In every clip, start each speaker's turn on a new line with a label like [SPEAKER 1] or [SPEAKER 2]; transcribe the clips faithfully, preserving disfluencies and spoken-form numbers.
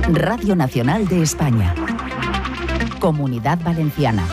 [SPEAKER 1] Radio Nacional de España. Comunidad Valenciana.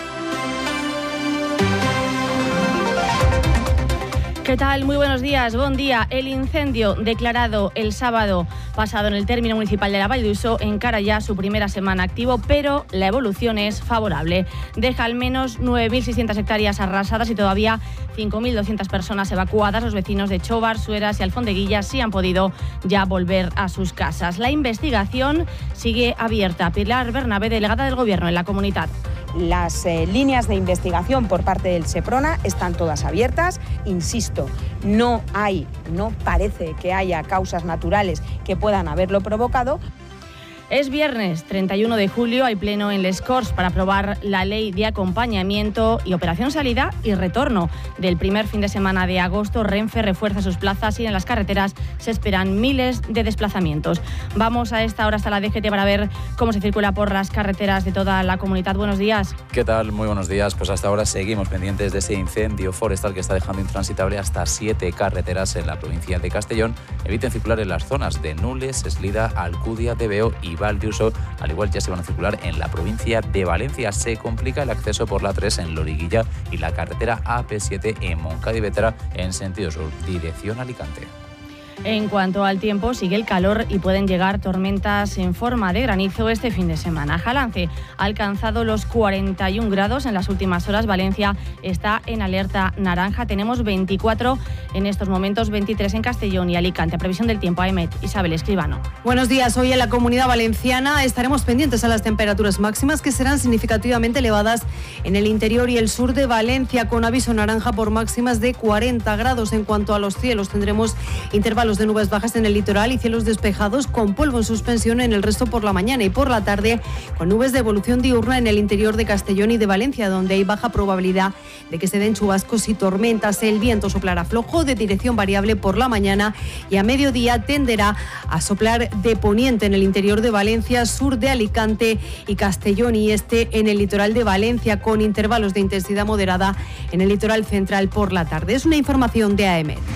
[SPEAKER 2] ¿Qué tal? Muy buenos días. Buen día. El incendio declarado el sábado pasado en el término municipal de la Vall d'Uixó encara ya su primera semana activo, pero la evolución es favorable. Deja al menos nueve mil seiscientas hectáreas arrasadas y todavía cinco mil doscientas personas evacuadas. Los vecinos de Chobar, Sueras y Alfondeguilla sí han podido ya volver a sus casas. La investigación sigue abierta. Pilar Bernabé, delegada del Gobierno en la comunidad.
[SPEAKER 3] Las eh, líneas de investigación por parte del Seprona están todas abiertas. Insisto, no hay, no parece que haya causas naturales que puedan haberlo provocado.
[SPEAKER 2] Es viernes treinta y uno de julio, hay pleno en Les Corts para aprobar la ley de acompañamiento y operación salida y retorno. Del primer fin de semana de agosto, Renfe refuerza sus plazas y en las carreteras se esperan miles de desplazamientos. Vamos a esta hora hasta la D G T para ver cómo se circula por las carreteras de toda la comunidad. Buenos días.
[SPEAKER 4] ¿Qué tal? Muy buenos días. Pues hasta ahora seguimos pendientes de ese incendio forestal que está dejando intransitable hasta siete carreteras en la provincia de Castellón. Eviten circular en las zonas de Nules, Eslida, Alcudia, Debeo y Vall d'Uixó, al igual ya se van a circular en la provincia de Valencia. Se complica el acceso por la tres en Loriguilla y la carretera A P siete en Montcada y Bétera en sentido sur, dirección Alicante.
[SPEAKER 2] En cuanto al tiempo, sigue el calor y pueden llegar tormentas en forma de granizo este fin de semana. Jalance ha alcanzado los cuarenta y un grados en las últimas horas. Valencia está en alerta naranja. Tenemos veinticuatro en estos momentos, veintitrés en Castellón y Alicante. Previsión del tiempo, Aemet. Isabel Escribano.
[SPEAKER 5] Buenos días. Hoy en la Comunidad Valenciana estaremos pendientes a las temperaturas máximas que serán significativamente elevadas en el interior y el sur de Valencia, con aviso naranja por máximas de cuarenta grados. En cuanto a los cielos, tendremos intervalos de nubes bajas en el litoral y cielos despejados con polvo en suspensión en el resto por la mañana, y por la tarde con nubes de evolución diurna en el interior de Castellón y de Valencia, donde hay baja probabilidad de que se den chubascos y tormentas. El viento soplará flojo de dirección variable por la mañana y a mediodía tenderá a soplar de poniente en el interior de Valencia, sur de Alicante y Castellón, y este en el litoral de Valencia, con intervalos de intensidad moderada en el litoral central por la tarde. Es una información de A E M E D.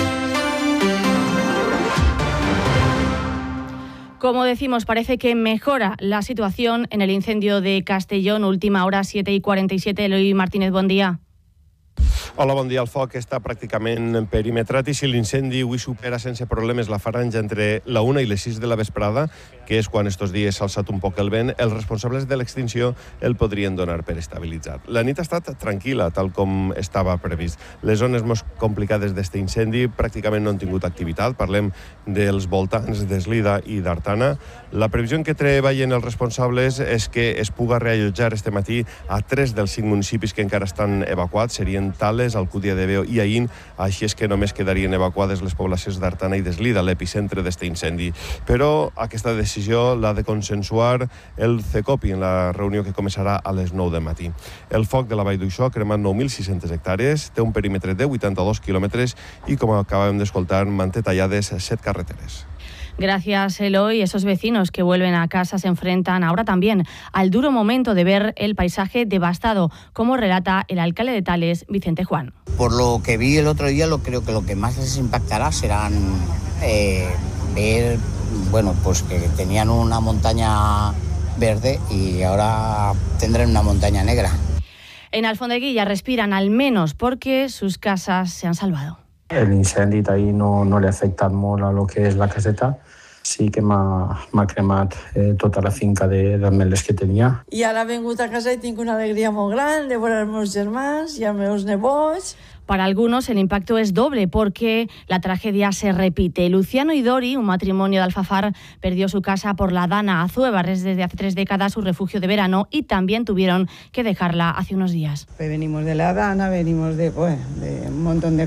[SPEAKER 2] Como decimos, parece que mejora la situación en el incendio de Castellón. Última hora, siete y cuarenta y siete. Eloi Martínez, bon dia.
[SPEAKER 6] Hola, bon dia. El foc està pràcticament perimetrat i si l'incendi avui supera sense problemes la franja entre la una i les sis de la vesprada, que és quan estos dies s'ha alçat un poc el vent, els responsables de l'extinció el podrien donar per estabilitzat. La nit ha estat tranquil·la, tal com estava previst. Les zones més complicades d'aquest incendi pràcticament no han tingut activitat. Parlem dels voltants d'Eslida i d'Artana. La previsió en què treballen els responsables és que es puga reallotjar este matí a tres dels cinc municipis que encara estan evacuats. Serien Tales, Alcúdia de Veo i Aín, així és que només quedarien evacuades les poblacions d'Artana i d'Eslida, l'epicentre d'aquest incendi. Però aquesta decisió l'ha de consensuar el CECOPI en la reunió que començarà a les nou del matí. El foc de la Vall d'Uixó ha cremat nou mil sis-centes hectàrees, té un perímetre de vuitanta-dos quilòmetres i, com acabem d'escoltar, manté tallades set carreteres.
[SPEAKER 2] Gracias, Eloy. Esos vecinos que vuelven a casa se enfrentan ahora también al duro momento de ver el paisaje devastado, como relata el alcalde de Tales, Vicente Juan.
[SPEAKER 7] Por lo que vi el otro día, lo creo que lo que más les impactará serán eh, ver, bueno, pues que tenían una montaña verde y ahora tendrán una montaña negra.
[SPEAKER 2] En Alfondeguilla respiran al menos porque sus casas se han salvado.
[SPEAKER 8] El incendi ahí no, no le ha afectat molt a lo que és la caseta. Sí que m'ha, m'ha cremat eh, tota la finca de, d'ametlles que tenia.
[SPEAKER 9] I ara he vingut a casa i tinc una alegria molt gran de veure els meus germans i els meus nebots.
[SPEAKER 2] Para algunos el impacto es doble porque la tragedia se repite. Luciano y Dori, un matrimonio de Alfafar, perdió su casa por la Dana Azuévar, es desde hace tres décadas su refugio de verano, y también tuvieron que dejarla hace unos días.
[SPEAKER 10] Venimos de la Dana, venimos de, bueno, de un montón de